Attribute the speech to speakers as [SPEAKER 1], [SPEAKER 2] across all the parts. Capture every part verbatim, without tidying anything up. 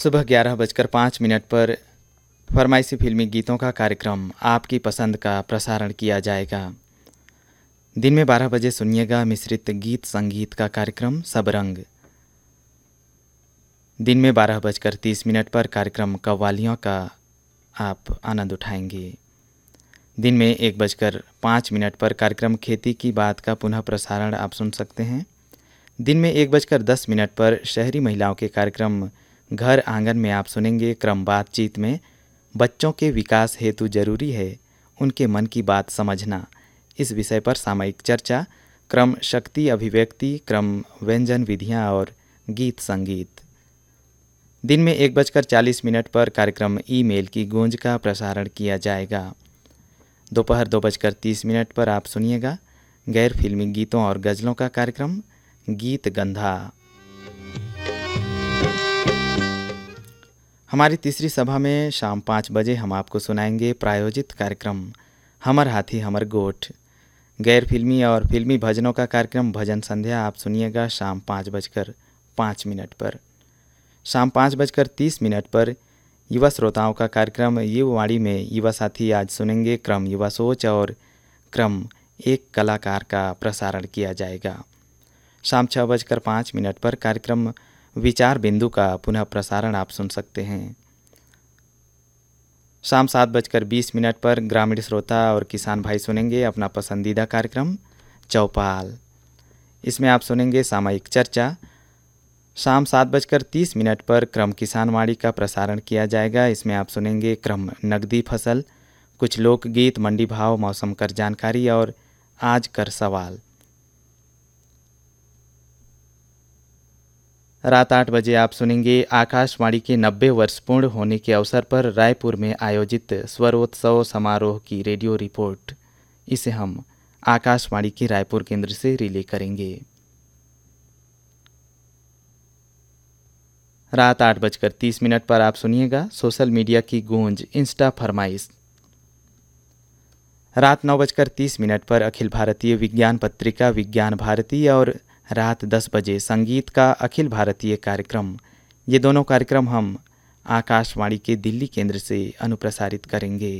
[SPEAKER 1] सुबह ग्यारह बजकर पाँच मिनट पर फरमाइशी फिल्मी गीतों का कार्यक्रम आपकी पसंद का प्रसारण किया जाएगा। दिन में बारह बजे सुनिएगा मिश्रित गीत संगीत का कार्यक्रम सबरंग। दिन में बारह बजकर तीस मिनट पर कार्यक्रम कव्वालियों का आप आनंद उठाएंगे। दिन में एक बजकर पाँच मिनट पर कार्यक्रम खेती की बात का पुनः प्रसारण आप सुन सकते हैं। दिन में एक बजकर दस मिनट पर शहरी महिलाओं के कार्यक्रम घर आंगन में आप सुनेंगे क्रम बातचीत में बच्चों के विकास हेतु जरूरी है उनके मन की बात समझना। इस विषय पर सामयिक चर्चा, क्रम शक्ति अभिव्यक्ति, क्रम व्यंजन विधियाँ और गीत संगीत। दिन में एक बजकर चालीस मिनट पर कार्यक्रम ईमेल की गूंज का प्रसारण किया जाएगा। दोपहर दो बजकर तीस मिनट पर आप सुनिएगा गैर फिल्मी गीतों और गज़लों का कार्यक्रम गीत गंधा। हमारी तीसरी सभा में शाम पाँच बजे हम आपको सुनाएंगे प्रायोजित कार्यक्रम हमर हाथी हमर गोठ। गैर फिल्मी और फिल्मी भजनों का कार्यक्रम भजन संध्या आप सुनिएगा शाम पाँच बजकर पाँच मिनट पर। शाम पाँच बजकर तीस मिनट पर युवा श्रोताओं का कार्यक्रम युवावाणी में युवा साथी आज सुनेंगे क्रम युवा सोच और क्रम एक कलाकार का प्रसारण किया जाएगा। शाम छः बजकर पाँच मिनट पर कार्यक्रम विचार बिंदु का पुनः प्रसारण आप सुन सकते हैं। शाम सात बजकर बीस मिनट पर ग्रामीण श्रोता और किसान भाई सुनेंगे अपना पसंदीदा कार्यक्रम चौपाल। इसमें आप सुनेंगे सामयिक चर्चा। शाम सात बजकर तीस मिनट पर क्रम किसानवाणी का प्रसारण किया जाएगा। इसमें आप सुनेंगे क्रम नगदी फसल, कुछ लोकगीत, मंडी भाव, मौसम कर जानकारी और आज कर सवाल। रात आठ बजे आप सुनेंगे आकाशवाणी के नब्बे वर्ष पूर्ण होने के अवसर पर रायपुर में आयोजित स्वरोत्सव समारोह की रेडियो रिपोर्ट। इसे हम आकाशवाणी के रायपुर केंद्र से रिले करेंगे। रात आठ बजकर तीस मिनट पर आप सुनिएगा सोशल मीडिया की गूंज इंस्टा फरमाइश। रात नौ बजकर तीस मिनट पर अखिल भारतीय विज्ञान पत्रिका विज्ञान भारती और रात दस बजे संगीत का अखिल भारतीय कार्यक्रम। ये दोनों कार्यक्रम हम आकाशवाणी के दिल्ली केंद्र से अनुप्रसारित करेंगे।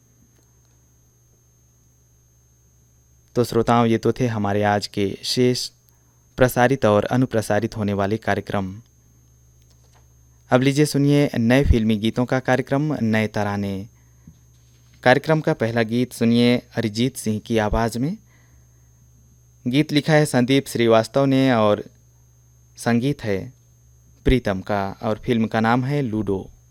[SPEAKER 1] तो श्रोताओं, ये तो थे हमारे आज के शेष प्रसारित और अनुप्रसारित होने वाले कार्यक्रम। अब लीजिए सुनिए नए फिल्मी गीतों का कार्यक्रम नए तराने। कार्यक्रम का पहला गीत सुनिए अरिजीत सिंह की आवाज़ में। गीत लिखा है संदीप श्रीवास्तव ने और संगीत है प्रीतम का और फिल्म का नाम है लूडो।